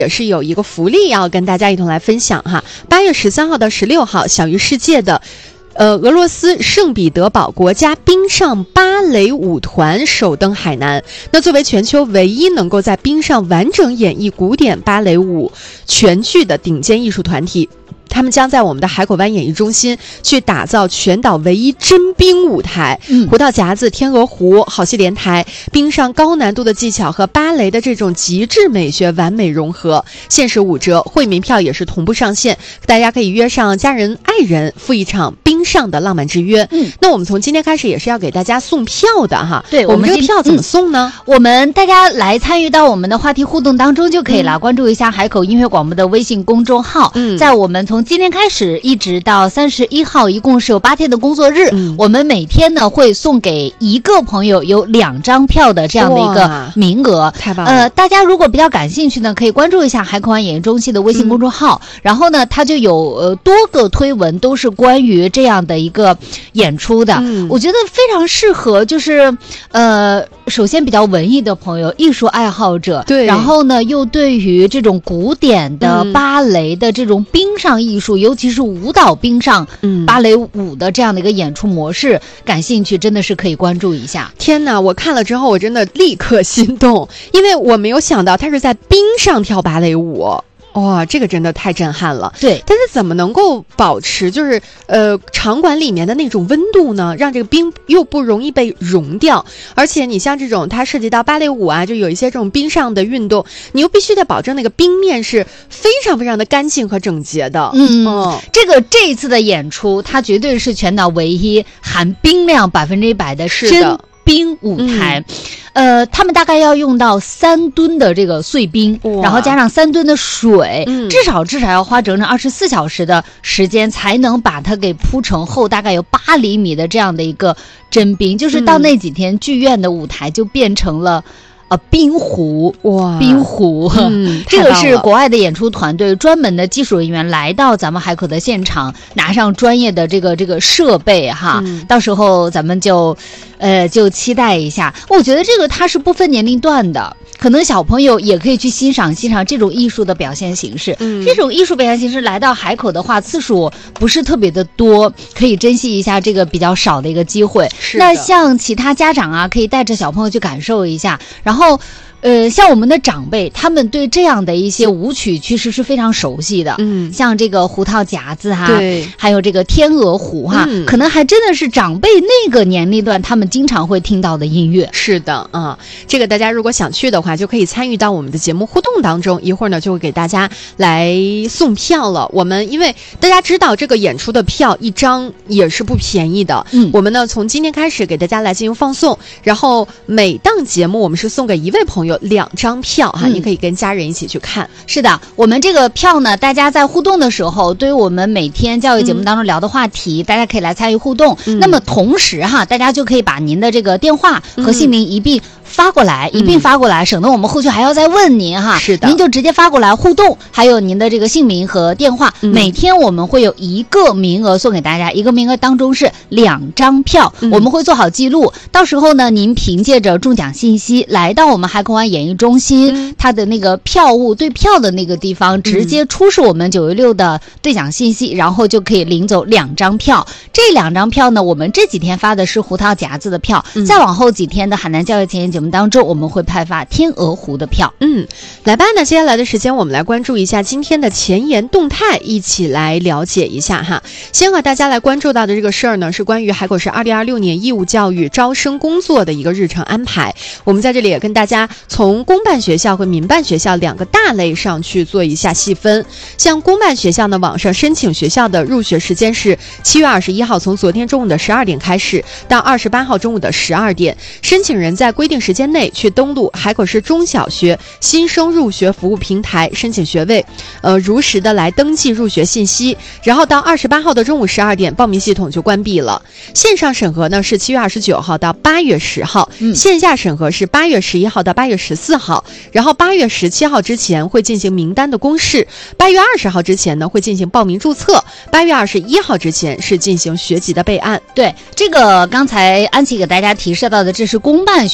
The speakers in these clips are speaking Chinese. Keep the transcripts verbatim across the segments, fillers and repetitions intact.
也是有一个福利要跟大家一同来分享哈。八月十三号到十六号，享誉世界的呃，俄罗斯圣彼得堡国家冰上芭蕾舞团首登海南。那作为全球唯一能够在冰上完整演绎古典芭蕾舞全剧的顶尖艺术团体，他们将在我们的海口湾演艺中心去打造全岛唯一真冰舞台。嗯，胡桃夹子、天鹅湖、好戏连台，冰上高难度的技巧和芭蕾的这种极致美学完美融合，限时五折，会民票也是同步上线，大家可以约上家人爱人，赴一场冰上的浪漫之约。嗯，那我们从今天开始也是要给大家送票的哈。 对， 我们这个票怎么送呢？ 嗯、我们大家来参与到我们的话题互动当中就可以了，嗯、关注一下海口音乐广播的微信公众号。嗯，在我们从今天开始一直到三十一号，一共是有八天的工作日。嗯，我们每天呢会送给一个朋友有两张票的这样的一个名额。 太棒了！ 呃，大家如果比较感兴趣呢，可以关注一下海口湾演艺中心的微信公众号。嗯、然后呢，它就有呃多个推文都是关于这样的一个演出的。嗯，我觉得非常适合，就是呃，首先比较文艺的朋友，艺术爱好者。 对。 然后呢，又对于这种古典的芭蕾的这种冰上艺术，嗯、尤其是舞蹈冰上芭蕾舞的这样的一个演出模式，嗯、感兴趣真的是可以关注一下。 天哪，我看了之后我真的立刻心动，因为我没有想到他是在冰上跳芭蕾舞。哇、哦，这个真的太震撼了。 对， 但是怎么能够保持就是呃场馆里面的那种温度呢？让这个冰又不容易被融掉，而且你像这种它涉及到芭蕾舞啊，就有一些这种冰上的运动，你又必须得保证那个冰面是非常非常的干净和整洁的。 嗯，哦、这个这一次的演出，它绝对是全岛唯一含冰量百分之一百的真冰舞台。嗯、呃，他们大概要用到三吨的这个碎冰，然后加上三吨的水，嗯、至少至少要花整整二十四小时的时间，才能把它给铺成厚大概有八厘米的这样的一个真冰。就是到那几天，剧院的舞台就变成了。呃，冰壶哇，冰壶，嗯、这个是国外的演出团队专门的技术人员来到咱们海口的现场，拿上专业的这个这个设备哈，嗯、到时候咱们就，呃，就期待一下。我觉得这个它是不分年龄段的，可能小朋友也可以去欣赏欣赏这种艺术的表现形式。嗯，这种艺术表现形式来到海口的话，次数不是特别的多，可以珍惜一下这个比较少的一个机会。 是那像其他家长啊，可以带着小朋友去感受一下，然后。然后，呃，像我们的长辈，他们对这样的一些舞曲其实是非常熟悉的。嗯，像这个胡桃夹子哈， 对， 还有这个天鹅湖哈，嗯、可能还真的是长辈那个年龄段他们经常会听到的音乐。 是的啊，这个大家如果想去的话，就可以参与到我们的节目互动当中。一会儿呢，就会给大家来送票了。我们因为大家知道这个演出的票一张也是不便宜的，嗯，我们呢从今天开始给大家来进行放送，然后每档节目我们是送给一位朋友两张票哈，嗯、你可以跟家人一起去看。 是的，我们这个票呢，大家在互动的时候，对于我们每天教育节目当中聊的话题，嗯、大家可以来参与互动。嗯、那么同时哈，大家就可以把您的这个电话和姓名一并发过来，嗯、一并发过来，省得我们后续还要再问您哈。 是的， 您就直接发过来互动，还有您的这个姓名和电话。嗯、每天我们会有一个名额送给大家，一个名额当中是两张票，嗯、我们会做好记录。到时候呢，您凭借着中奖信息来到我们海口湾演艺中心，嗯、它的那个票务对票的那个地方，直接出示我们九一六的兑奖信息，嗯、然后就可以领走两张票。这两张票呢，我们这几天发的是胡桃夹子的票，嗯、再往后几天的海南教育前沿节目当中，我们会派发天鹅湖的票。 嗯，来吧，那接下来的时间我们来关注一下今天的前沿动态，一起来了解一下哈。先和大家来关注到的这个事儿呢，是关于海口市二零二六年义务教育招生工作的一个日程安排。我们在这里也跟大家从公办学校和民办学校两个大类上去做一下细分。像公办学校呢，网上申请学校的入学时间是七月二十一号，从昨天中午的十二点开始到二十八号中午的十二点，申请人在规定时间内去登录海口市中小学新生入学服务平台申请学位，呃，如实的来登记入学信息，然后到二十八号的中午十二点，报名系统就关闭了。线上审核呢是七月二十九号到八月十号，嗯、线下审核是八月十一号到八月十四号，然后八月十七号之前会进行名单的公示，八月二十号之前呢会进行报名注册，八月二十一号之前是进行学籍的备案。 对，这个刚才安琪给大家提示到的，这是公办学校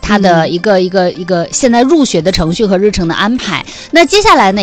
它的一个、嗯、一个一个现在入学的程序和日程的安排。那接下来呢？